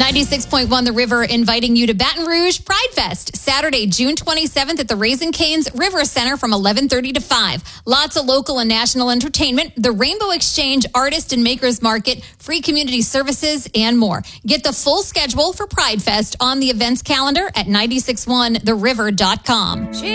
96.1 The River inviting you to Baton Rouge Pride Fest, Saturday, June 27th at the Raising Cane's River Center from 11:30 to 5. Lots of local and national entertainment, the Rainbow Exchange Artist and Makers Market, free community services, and more. Get the full schedule for Pride Fest on the events calendar at 961theriver.com.